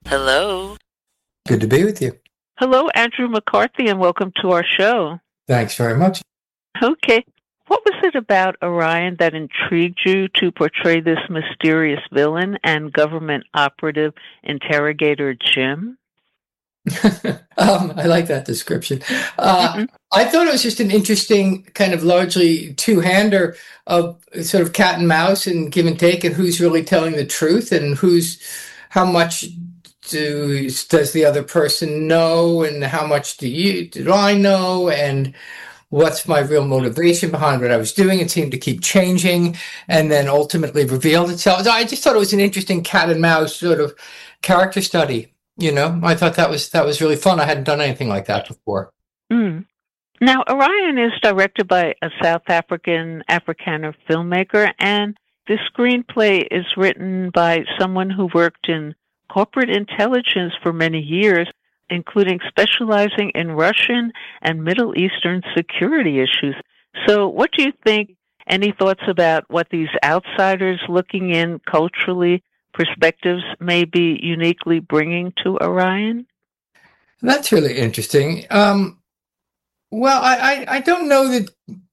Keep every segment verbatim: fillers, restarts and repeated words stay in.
Hello. Good to be with you. Hello, Andrew McCarthy, and welcome to our show. Thanks very much. Okay. What was it about Orion that intrigued you to portray this mysterious villain and government operative interrogator Jim? um, I like that description. Uh, Mm-hmm. I thought it was just an interesting kind of largely two-hander of sort of cat and mouse and give and take, and who's really telling the truth and who's how much do does the other person know and how much do you do I know and what's my real motivation behind what I was doing. It seemed to keep changing and then ultimately revealed itself. So I just thought it was an interesting cat and mouse sort of character study. You know, I thought that was that was really fun. I hadn't done anything like that before. Mm. Now, Orion is directed by a South African Afrikaner filmmaker, and the screenplay is written by someone who worked in corporate intelligence for many years, including specializing in Russian and Middle Eastern security issues. So what do you think? Any thoughts about what these outsiders looking in culturally perspectives may be uniquely bringing to Orion? That's really interesting. Um, well, I, I, I don't know that.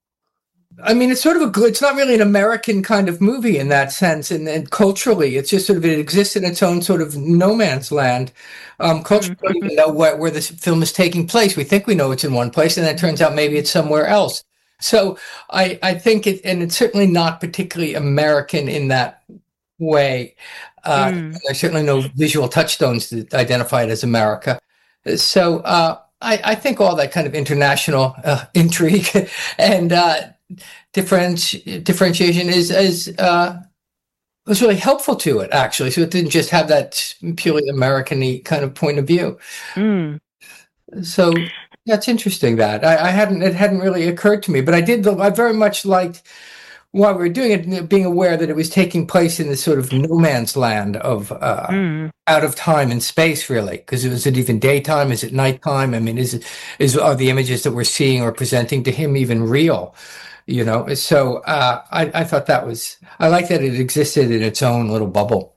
I mean, it's sort of a. It's not really an American kind of movie in that sense, and, and culturally, it's just sort of it exists in its own sort of no man's land. Um, culturally, we don't even know where, where this film is taking place. We think we know it's in one place, and then it turns out maybe it's somewhere else. So I, I think it, and it's certainly not particularly American in that way. Uh, Mm. There's certainly no visual touchstones that identify it as America. So uh, I, I think all that kind of international uh, intrigue and uh, differenti- differentiation is is uh, was really helpful to it, actually. So it didn't just have that purely American-y kind of point of view. Mm. So that's interesting. That I, I hadn't it hadn't really occurred to me, but I did. I very much liked while we were doing it, being aware that it was taking place in this sort of no man's land of uh, Mm. out of time and space, really. Because is it even daytime? Is it nighttime? I mean, is it is are the images that we're seeing or presenting to him even real? You know. So uh, I, I thought that was I like that it existed in its own little bubble.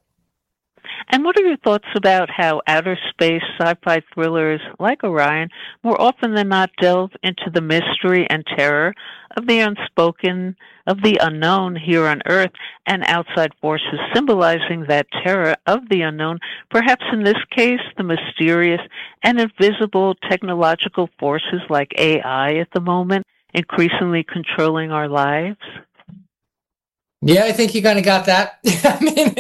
And what are your thoughts about how outer space sci-fi thrillers like Orion more often than not delve into the mystery and terror of the unspoken, of the unknown here on Earth, and outside forces symbolizing that terror of the unknown, perhaps in this case the mysterious and invisible technological forces like A I at the moment, increasingly controlling our lives? Yeah, I think you kind of got that. I mean,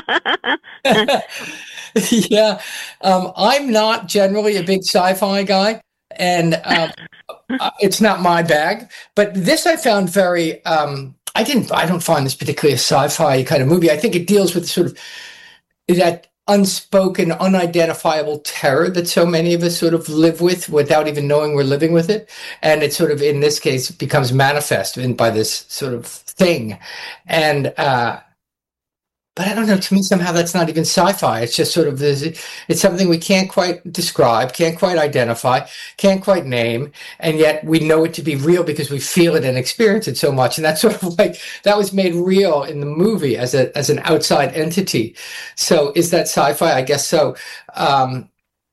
it's yeah. Um, I'm not generally a big sci-fi guy, and um, it's not my bag. But this I found very. Um, I didn't. I don't find this particularly a sci-fi kind of movie. I think it deals with sort of that unspoken, unidentifiable terror that so many of us sort of live with without even knowing we're living with it. And it sort of, in this case, becomes manifest in, by this sort of thing. And, uh, but I don't know, to me, somehow that's not even sci-fi. It's just sort of, this, it's something we can't quite describe, can't quite identify, can't quite name. And yet we know it to be real because we feel it and experience it so much. And that's sort of like, that was made real in the movie as a, as an outside entity. So is that sci-fi? I guess so. Um,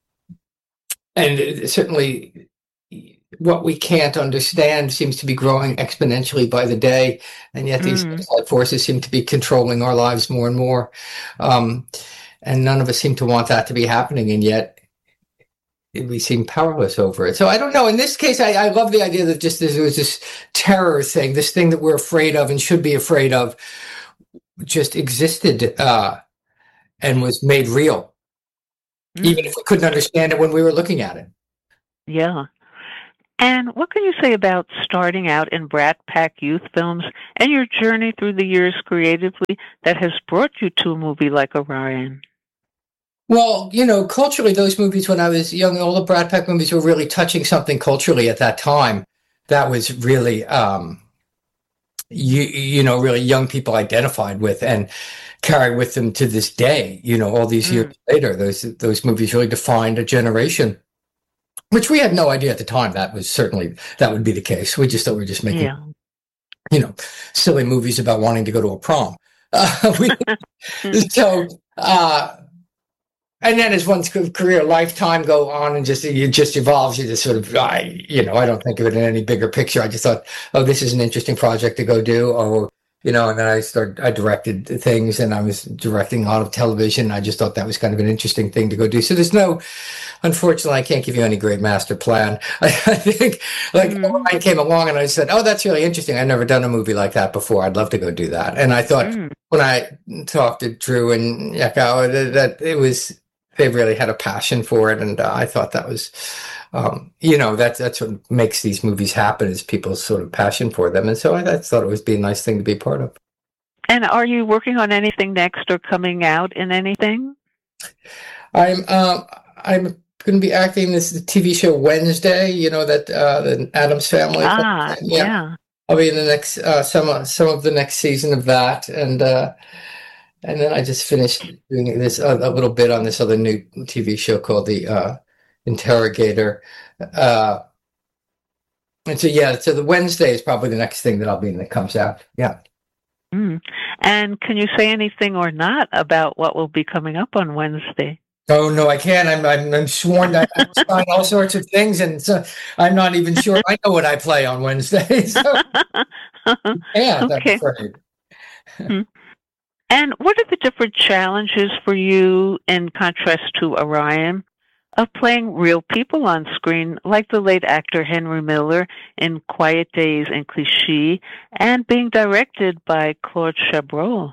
and certainly what we can't understand seems to be growing exponentially by the day, and yet these Mm. outside forces seem to be controlling our lives more and more. Um, and none of us seem to want that to be happening, and yet we seem powerless over it. So I don't know. In this case, I, I love the idea that just there was this terror thing, this thing that we're afraid of and should be afraid of, just existed uh, and was made real, Mm. even if we couldn't understand it when we were looking at it. Yeah. And what can you say about starting out in Brat Pack youth films and your journey through the years creatively that has brought you to a movie like Orion? Well, you know, culturally, those movies when I was young, all the Brat Pack movies were really touching something culturally at that time. That was really, um, you, you know, really young people identified with and carry with them to this day. You know, all these Mm. years later, those those movies really defined a generation. Which we had no idea at the time that was certainly, that would be the case. We just thought we were just making, Yeah. you know, silly movies about wanting to go to a prom. Uh, we, so, uh, And then as one's career lifetime go on and just it just evolves, you just sort of, I, you know, I don't think of it in any bigger picture. I just thought, oh, this is an interesting project to go do. Or, you know, and then I started, I directed things and I was directing a lot of television. I just thought that was kind of an interesting thing to go do. So there's no, unfortunately, I can't give you any great master plan. I, I think like mm. I came along and I said, oh, that's really interesting. I've never done a movie like that before. I'd love to go do that. And I thought mm. when I talked to Drew and Yako, that, that it was, they really had a passion for it. And uh, I thought that was, um, you know, that's, that's what makes these movies happen is people's sort of passion for them. And so I, I thought it would be a nice thing to be a part of. And are you working on anything next or coming out in anything? I'm, um, I'm going to be acting in this T V show Wednesday, you know, that, uh, the Addams Family. Ah, yeah. yeah. I'll be in the next, uh, some, some of the next season of that. And, uh, And then I just finished doing this uh, a little bit on this other new T V show called The uh, Interrogator. Uh, and so, yeah, so the Wednesday is probably the next thing that I'll be in that comes out. Yeah. Mm. And can you say anything or not about what will be coming up on Wednesday? Oh, no, I can't. I'm I'm, I'm sworn that I sign all sorts of things, and so I'm not even sure I know what I play on Wednesday. So, yeah, okay. I'm afraid. Hmm. And what are the different challenges for you, in contrast to Orion, of playing real people on screen, like the late actor Henry Miller in Quiet Days and Clichy, and being directed by Claude Chabrol?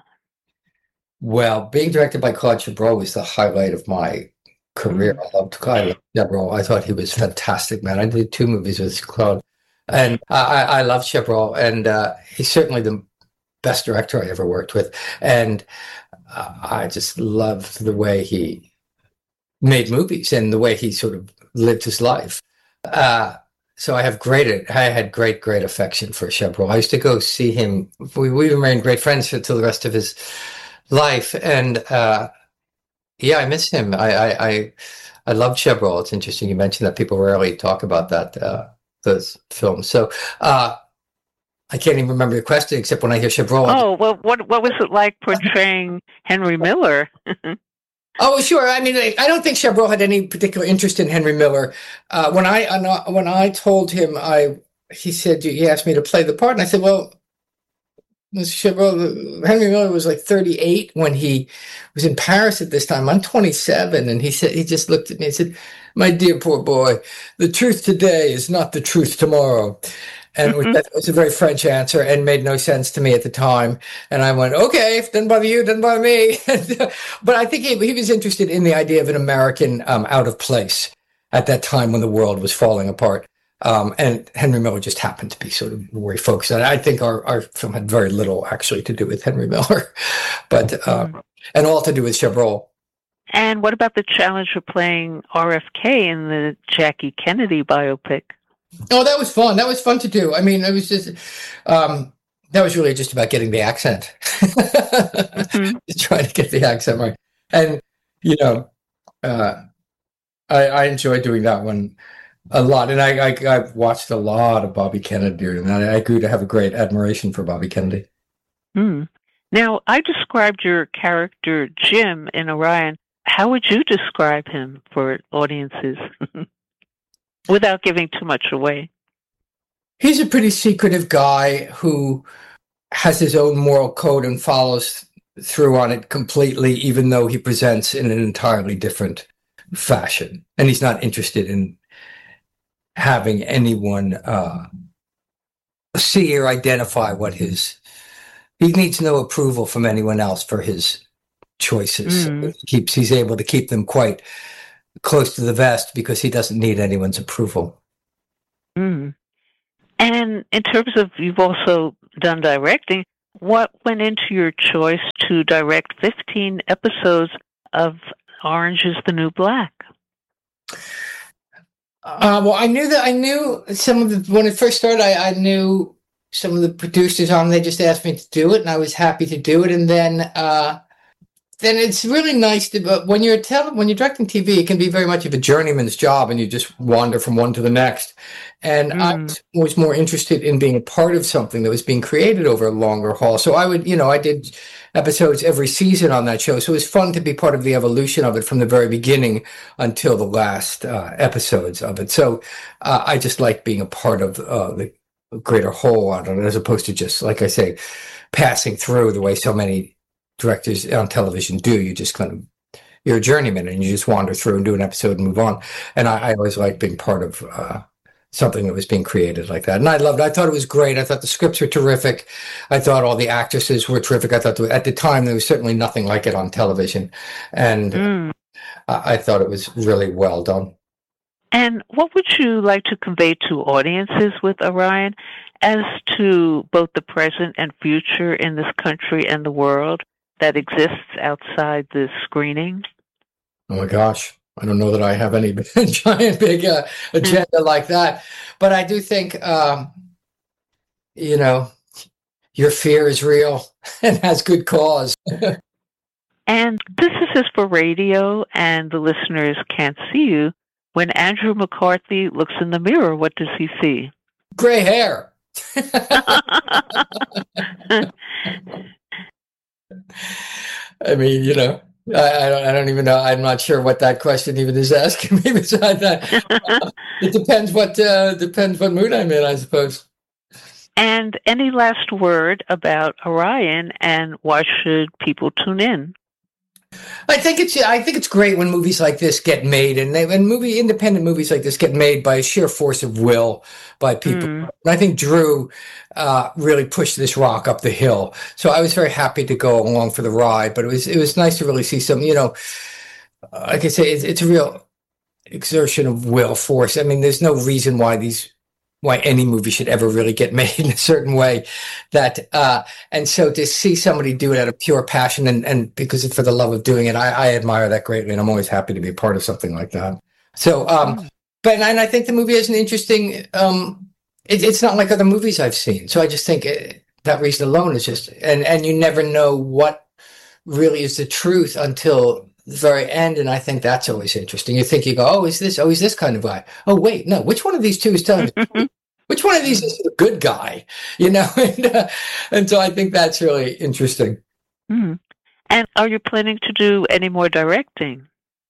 Well, being directed by Claude Chabrol was the highlight of my career. Mm. I loved Claude Chabrol. I thought he was fantastic, man. I did two movies with Claude, and I, I love Chabrol, and uh, he's certainly the best director I ever worked with. And uh, I just loved the way he made movies and the way he sort of lived his life. Uh, so I have great, I had great, great affection for Chabrol. I used to go see him. We, we remained great friends until the rest of his life. And uh, yeah, I miss him. I, I, I, I love Chabrol. It's interesting you mentioned that. People rarely talk about that, uh, those films. So, uh, I can't even remember the question except when I hear Chabrol. Oh, well, what what was it like portraying Henry Miller? Oh, sure. I mean, I don't think Chabrol had any particular interest in Henry Miller. Uh, when I when I told him, I he said he asked me to play the part, and I said, "Well, Mister Chabrol, Henry Miller was like thirty-eight when he was in Paris at this time. I'm twenty-seven," and he said he just looked at me and said, "My dear poor boy, the truth today is not the truth tomorrow." And mm-hmm. That was a very French answer and made no sense to me at the time. And I went, okay, doesn't bother you, doesn't bother me. But I think he, he was interested in the idea of an American um, out of place at that time when the world was falling apart. Um, and Henry Miller just happened to be sort of where he focused on. I think our, our film had very little actually to do with Henry Miller, but uh, mm-hmm. and all to do with Chabrol. And what about the challenge of playing R F K in the Jackie Kennedy biopic? Oh, that was fun. That was fun to do. I mean, it was just, um, that was really just about getting the accent. Mm-hmm. Just trying to get the accent right. And, you know, uh, I, I enjoy doing that one a lot. And I, I, I've watched a lot of Bobby Kennedy, and I, I grew to have a great admiration for Bobby Kennedy. Mm. Now, I described your character, Jim, in Orion. How would you describe him for audiences? Without giving too much away. He's a pretty secretive guy who has his own moral code and follows through on it completely, even though he presents in an entirely different fashion. And he's not interested in having anyone uh, see or identify what his... He needs no approval from anyone else for his choices. Mm. He keeps, he's able to keep them quite close to the vest because he doesn't need anyone's approval. Mm. And in terms of, you've also done directing, what went into your choice to direct fifteen episodes of Orange is the New Black? Uh, well, I knew that I knew some of the, when it first started, I, I knew some of the producers on, they just asked me to do it and I was happy to do it. And then, uh, then it's really nice to, but when you're tele, when you're directing T V, it can be very much of a journeyman's job and you just wander from one to the next. And mm. I was more interested in being a part of something that was being created over a longer haul. So I would, you know, I did episodes every season on that show. So it was fun to be part of the evolution of it from the very beginning until the last uh, episodes of it. So uh, I just like being a part of uh, the greater whole on it, as opposed to just, like I say, passing through the way so many directors on television do. You just kind of, you're a journeyman and you just wander through and do an episode and move on. And I, I always like being part of uh, something that was being created like that. And I loved it. I thought it was great. I thought the scripts were terrific. I thought all the actresses were terrific. I thought there, at the time there was certainly nothing like it on television. And mm. I, I thought it was really well done. And what would you like to convey to audiences with Orion as to both the present and future in this country and the world that exists outside this screening? Oh my gosh. I don't know that I have any giant big uh, agenda like that, but I do think, um, you know, your fear is real and has good cause. And this is just for radio, and the listeners can't see you. When Andrew McCarthy looks in the mirror, what does he see? Gray hair. I mean, you know. I, I don't. I don't even know. I'm not sure what that question even is asking me. Besides that, uh, it depends what uh, depends what mood I'm in, I suppose. And any last word about Orion, and why should people tune in? I think it's. I think it's great when movies like this get made, and they, when movie independent movies like this get made by sheer force of will by people. Mm. And I think Drew uh, really pushed this rock up the hill. So I was very happy to go along for the ride. But it was it was nice to really see some. You know, like I say, it's, it's a real exertion of will force. I mean, there's no reason why these. why any movie should ever really get made in a certain way. That uh, and so to see somebody do it out of pure passion and, and because it's for the love of doing it, I, I admire that greatly, and I'm always happy to be a part of something like that. So, um, but and I think the movie is an interesting. Um, it, it's not like other movies I've seen, so I just think it, that reason alone is just and and you never know what really is the truth until the very end, and I think that's always interesting. You think you go, oh, is this? Oh, is this kind of guy? Oh, wait, no. Which one of these two is telling the truth? Which one of these is the good guy? You know, and, uh, and so I think that's really interesting. Mm. And are you planning to do any more directing?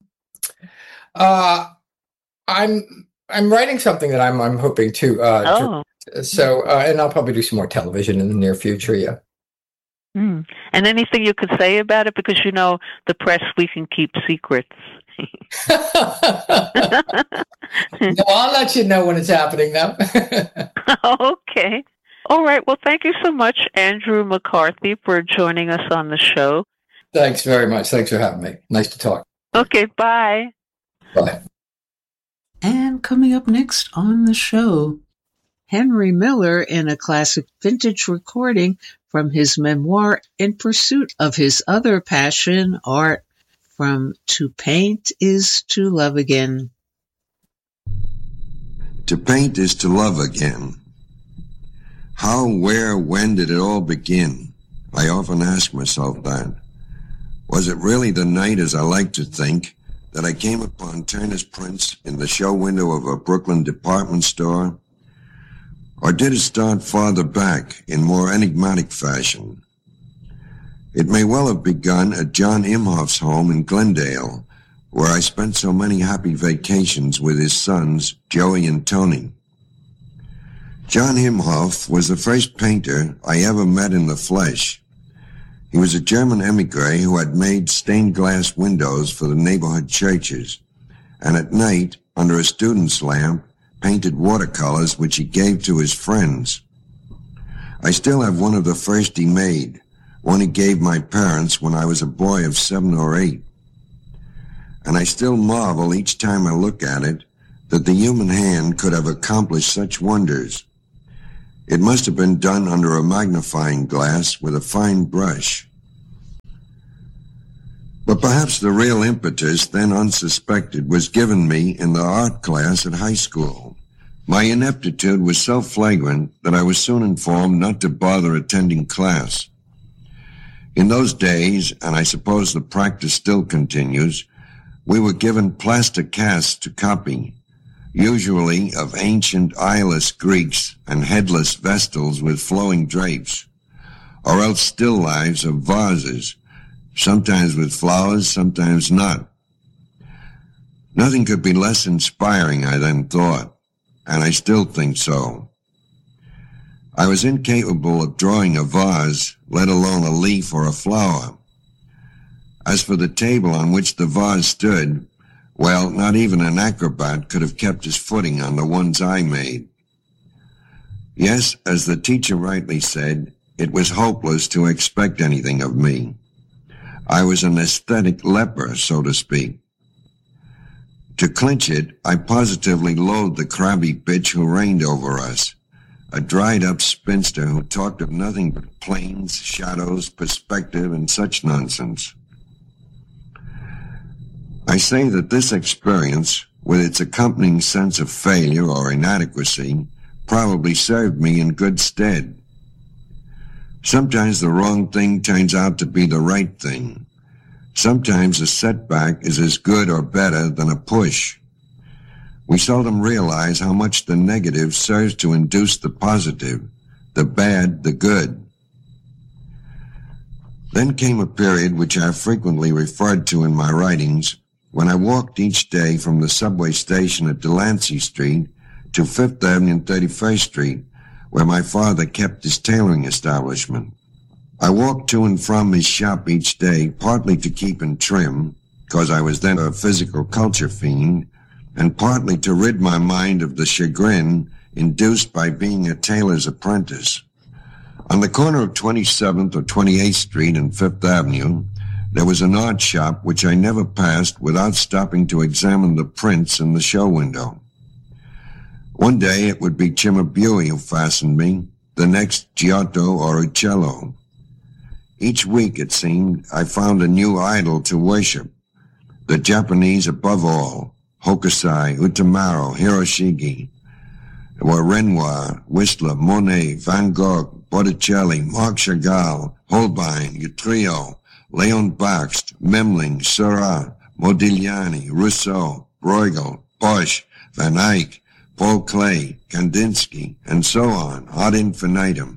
Uh, I'm I'm writing something that I'm I'm hoping to. Uh, oh. to, so, uh, and I'll probably do some more television in the near future. Yeah. Mm. And anything you could say about it? Because, you know, the press, we can keep secrets. No, I'll let you know when it's happening, though. Okay. All right. Well, thank you so much, Andrew McCarthy, for joining us on the show. Thanks very much. Thanks for having me. Nice to talk. Okay. Bye. Bye. And coming up next on the show, Henry Miller in a classic vintage recording from his memoir, In Pursuit of His Other Passion, art, from To Paint is to Love Again. To paint is to love again. How, where, when did it all begin? I often ask myself that. Was it really the night, as I like to think, that I came upon Turner's prints in the show window of a Brooklyn department store? Or did it start farther back in more enigmatic fashion? It may well have begun at John Imhoff's home in Glendale, where I spent so many happy vacations with his sons, Joey and Tony. John Imhoff was the first painter I ever met in the flesh. He was a German emigre who had made stained glass windows for the neighborhood churches, and at night, under a student's lamp, painted watercolors which he gave to his friends. I still have one of the first he made, one he gave my parents when I was a boy of seven or eight. And I still marvel each time I look at it that the human hand could have accomplished such wonders. It must have been done under a magnifying glass with a fine brush. But perhaps the real impetus, then unsuspected, was given me in the art class at high school. My ineptitude was so flagrant that I was soon informed not to bother attending class. In those days, and I suppose the practice still continues, we were given plaster casts to copy, usually of ancient eyeless Greeks and headless Vestals with flowing drapes, or else still lifes of vases, sometimes with flowers, sometimes not. Nothing could be less inspiring, I then thought, and I still think so. I was incapable of drawing a vase, let alone a leaf or a flower. As for the table on which the vase stood, well, not even an acrobat could have kept his footing on the ones I made. Yes, as the teacher rightly said, it was hopeless to expect anything of me. I was an aesthetic leper, so to speak. To clinch it, I positively loathed the crabby bitch who reigned over us, a dried-up spinster who talked of nothing but planes, shadows, perspective, and such nonsense. I say that this experience, with its accompanying sense of failure or inadequacy, probably served me in good stead. Sometimes the wrong thing turns out to be the right thing. Sometimes a setback is as good or better than a push. We seldom realize how much the negative serves to induce the positive, the bad, the good. Then came a period which I have frequently referred to in my writings, when I walked each day from the subway station at Delancey Street to Fifth Avenue and thirty-first Street, where my father kept his tailoring establishment. I walked to and from his shop each day, partly to keep in trim, because I was then a physical culture fiend, and partly to rid my mind of the chagrin induced by being a tailor's apprentice. On the corner of twenty-seventh or twenty-eighth Street and Fifth Avenue, there was an art shop which I never passed without stopping to examine the prints in the show window. One day it would be Cimabue who fastened me, the next Giotto or Uccello. Each week, it seemed, I found a new idol to worship, the Japanese above all, Hokusai, Utamaro, Hiroshige, were Renoir, Whistler, Monet, Van Gogh, Botticelli, Marc Chagall, Holbein, Utrillo, Leon Bakst, Memling, Seurat, Modigliani, Rousseau, Bruegel, Bosch, Van Eyck, Paul Klee, Kandinsky, and so on, ad infinitum.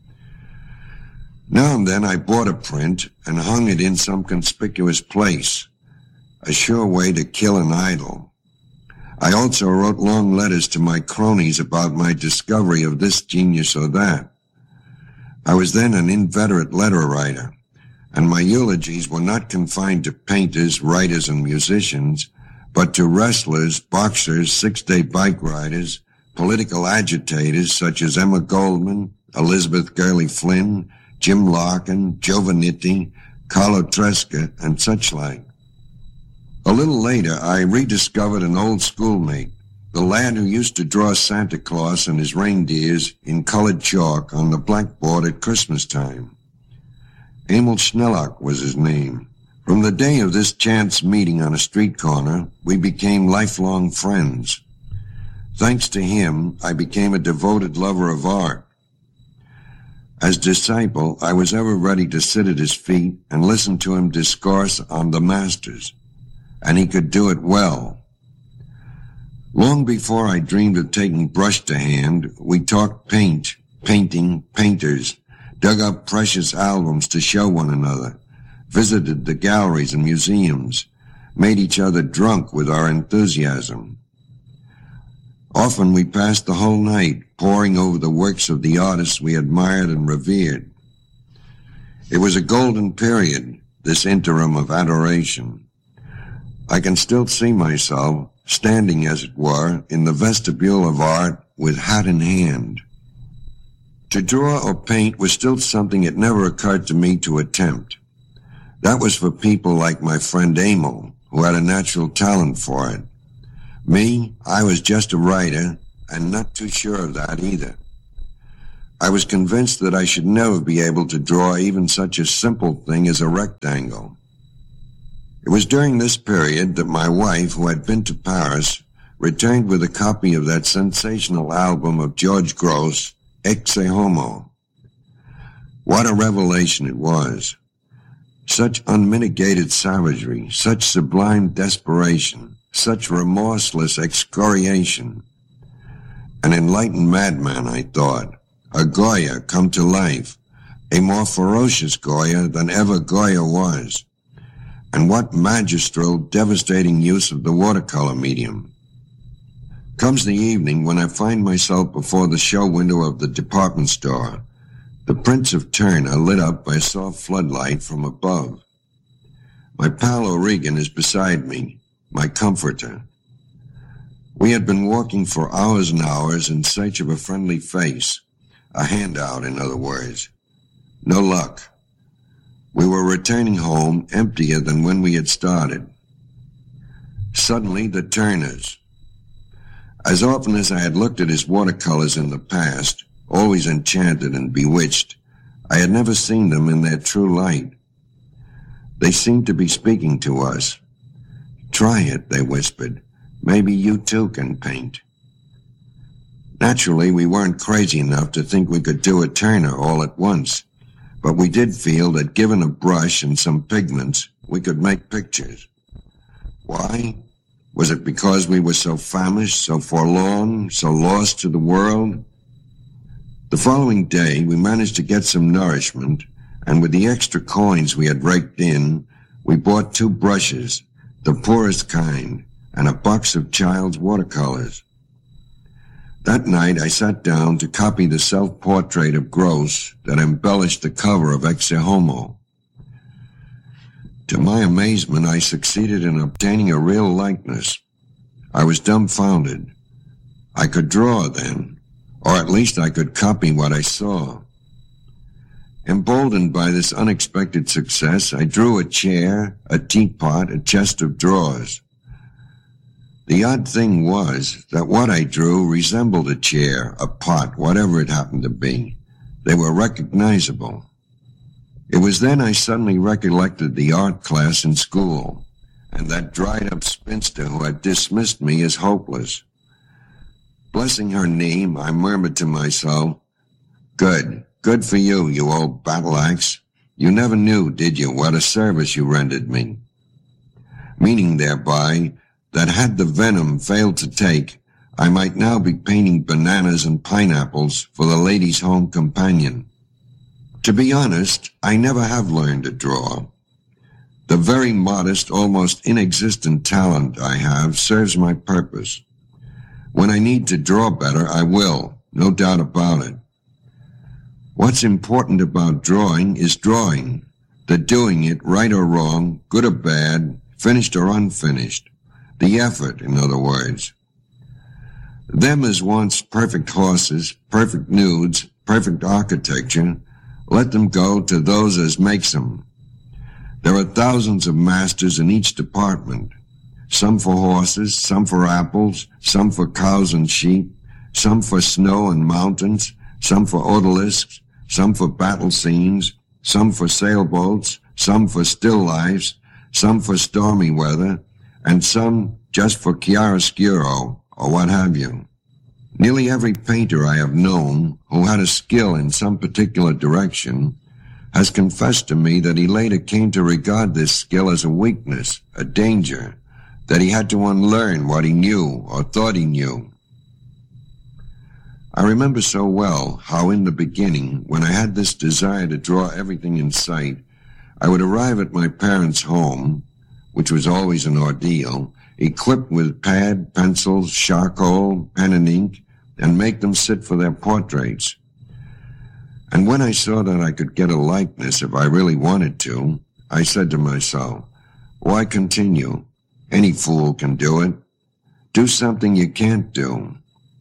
Now and then I bought a print and hung it in some conspicuous place, a sure way to kill an idol. I also wrote long letters to my cronies about my discovery of this genius or that. I was then an inveterate letter writer, and my eulogies were not confined to painters, writers, and musicians, but to wrestlers, boxers, six-day bike riders, political agitators such as Emma Goldman, Elizabeth Gurley Flynn, Jim Larkin, Giovannitti, Carlo Tresca, and such like. A little later, I rediscovered an old schoolmate, the lad who used to draw Santa Claus and his reindeers in colored chalk on the blackboard at Christmas time. Emil Schnellock was his name. From the day of this chance meeting on a street corner, we became lifelong friends. Thanks to him, I became a devoted lover of art. As disciple, I was ever ready to sit at his feet and listen to him discourse on the masters, and he could do it well. Long before I dreamed of taking brush to hand, we talked paint, painting, painters, dug up precious albums to show one another, visited the galleries and museums, made each other drunk with our enthusiasm. Often we passed the whole night poring over the works of the artists we admired and revered. It was a golden period, this interim of adoration. I can still see myself, standing as it were, in the vestibule of art with hat in hand. To draw or paint was still something it never occurred to me to attempt. That was for people like my friend Emil, who had a natural talent for it. Me, I was just a writer, and not too sure of that either. I was convinced that I should never be able to draw even such a simple thing as a rectangle. It was during this period that my wife, who had been to Paris, returned with a copy of that sensational album of George Grosz, Ecce Homo. What a revelation it was. Such unmitigated savagery, such sublime desperation, such remorseless excoriation. An enlightened madman, I thought, a Goya come to life, a more ferocious Goya than ever Goya was. And what magistral, devastating use of the watercolor medium. Comes the evening when I find myself before the show window of the department store, the prints of Turner lit up by a soft floodlight from above. My pal O'Regan is beside me, my comforter. We had been walking for hours and hours in search of a friendly face, a handout, in other words. No luck. We were returning home emptier than when we had started. Suddenly, the Turners. As often as I had looked at his watercolors in the past, always enchanted and bewitched, I had never seen them in their true light. They seemed to be speaking to us. "Try it," they whispered. "Maybe you too can paint." Naturally, we weren't crazy enough to think we could do a Turner all at once, but we did feel that given a brush and some pigments, we could make pictures. Why? Was it because we were so famished, so forlorn, so lost to the world? The following day, we managed to get some nourishment, and with the extra coins we had raked in, we bought two brushes, the poorest kind, and a box of child's watercolors. That night, I sat down to copy the self-portrait of Gross that embellished the cover of Ecce Homo. To my amazement, I succeeded in obtaining a real likeness. I was dumbfounded. I could draw then, or at least I could copy what I saw. Emboldened by this unexpected success, I drew a chair, a teapot, a chest of drawers. The odd thing was that what I drew resembled a chair, a pot, whatever it happened to be. They were recognizable. It was then I suddenly recollected the art class in school, and that dried-up spinster who had dismissed me as hopeless. Blessing her knee, I murmured to myself, "Good, good for you, you old battle-axe. You never knew, did you, what a service you rendered me?" Meaning thereby that had the venom failed to take, I might now be painting bananas and pineapples for the Ladies' Home Companion. To be honest, I never have learned to draw. The very modest, almost inexistent talent I have serves my purpose. When I need to draw better, I will, no doubt about it. What's important about drawing is drawing, the doing it, right or wrong, good or bad, finished or unfinished, the effort, in other words. Them as wants perfect horses, perfect nudes, perfect architecture, let them go to those as makes them. There are thousands of masters in each department, some for horses, some for apples, some for cows and sheep, some for snow and mountains, some for odalisks, some for battle scenes, some for sailboats, some for still lifes, some for stormy weather, and some just for chiaroscuro, or what have you. Nearly every painter I have known who had a skill in some particular direction has confessed to me that he later came to regard this skill as a weakness, a danger, that he had to unlearn what he knew or thought he knew. I remember so well how in the beginning, when I had this desire to draw everything in sight, I would arrive at my parents' home, which was always an ordeal, equipped with pad, pencils, charcoal, pen and ink, and make them sit for their portraits. And when I saw that I could get a likeness if I really wanted to, I said to myself, why continue? Any fool can do it. Do something you can't do.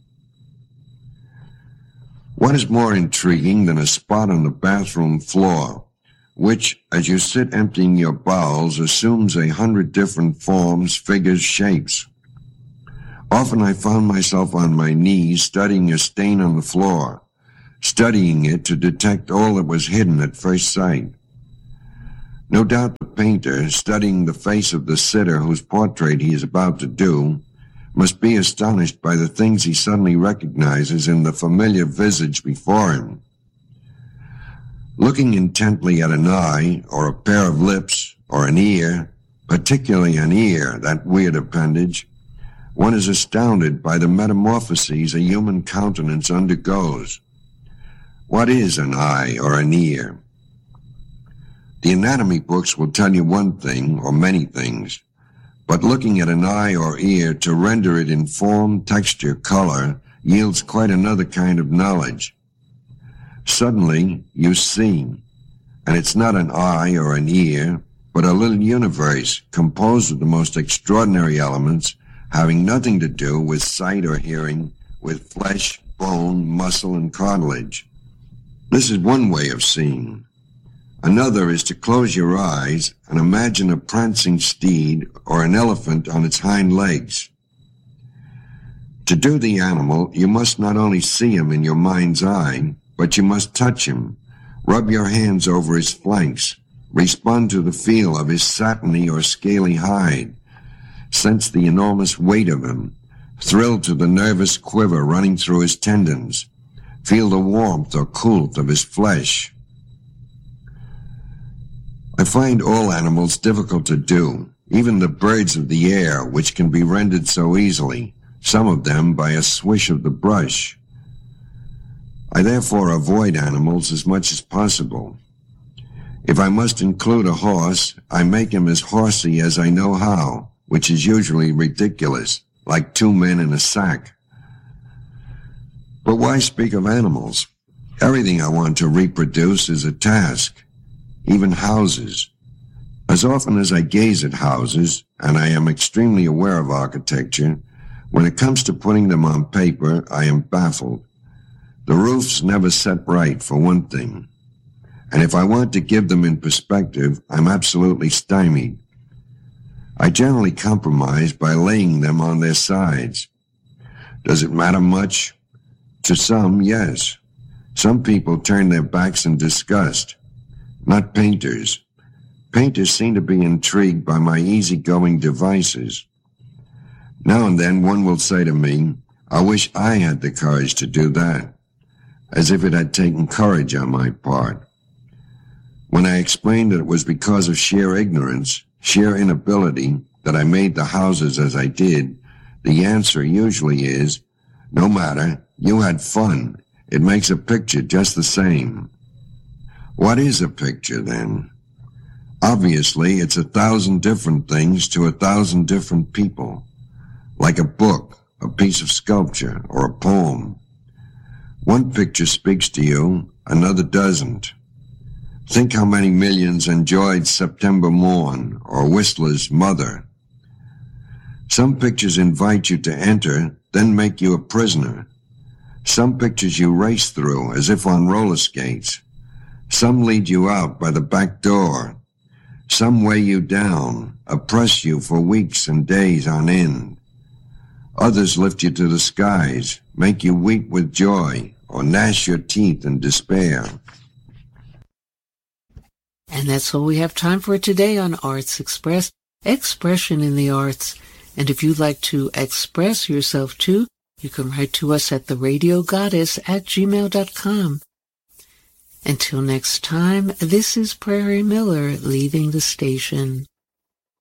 What is more intriguing than a spot on the bathroom floor, which, as you sit emptying your bowels, assumes a hundred different forms, figures, shapes? Often I found myself on my knees studying a stain on the floor, studying it to detect all that was hidden at first sight. No doubt the painter, studying the face of the sitter whose portrait he is about to do, must be astonished by the things he suddenly recognizes in the familiar visage before him. Looking intently at an eye or a pair of lips or an ear, particularly an ear, that weird appendage, one is astounded by the metamorphoses a human countenance undergoes. What is an eye or an ear? The anatomy books will tell you one thing or many things, but looking at an eye or ear to render it in form, texture, color yields quite another kind of knowledge. Suddenly, you see, and it's not an eye or an ear, but a little universe composed of the most extraordinary elements having nothing to do with sight or hearing, with flesh, bone, muscle, and cartilage. This is one way of seeing. Another is to close your eyes and imagine a prancing steed or an elephant on its hind legs. To do the animal, you must not only see him in your mind's eye, but you must touch him, rub your hands over his flanks, respond to the feel of his satiny or scaly hide, sense the enormous weight of him, thrill to the nervous quiver running through his tendons, feel the warmth or coolth of his flesh. I find all animals difficult to do, even the birds of the air, which can be rendered so easily, some of them by a swish of the brush. I therefore avoid animals as much as possible. If I must include a horse, I make him as horsey as I know how, which is usually ridiculous, like two men in a sack. But why speak of animals? Everything I want to reproduce is a task, even houses. As often as I gaze at houses, and I am extremely aware of architecture, when it comes to putting them on paper, I am baffled. The roofs never set right, for one thing. And if I want to give them in perspective, I'm absolutely stymied. I generally compromise by laying them on their sides. Does it matter much? To some, yes. Some people turn their backs in disgust. Not painters. Painters seem to be intrigued by my easygoing devices. Now and then one will say to me, I wish I had the courage to do that, as if it had taken courage on my part. When I explained that it was because of sheer ignorance, sheer inability, that I made the houses as I did, the answer usually is, no matter, you had fun. It makes a picture just the same. What is a picture, then? Obviously, it's a thousand different things to a thousand different people, like a book, a piece of sculpture, or a poem. One picture speaks to you, another doesn't. Think how many millions enjoyed September Morn or Whistler's Mother. Some pictures invite you to enter, then make you a prisoner. Some pictures you race through as if on roller skates. Some lead you out by the back door. Some weigh you down, oppress you for weeks and days on end. Others lift you to the skies, make you weep with joy, or gnash your teeth in despair. And that's all we have time for today on Arts Express, Expression in the Arts. And if you'd like to express yourself too, you can write to us at the radio goddess at gmail dot com. Until next time, this is Prairie Miller leaving the station.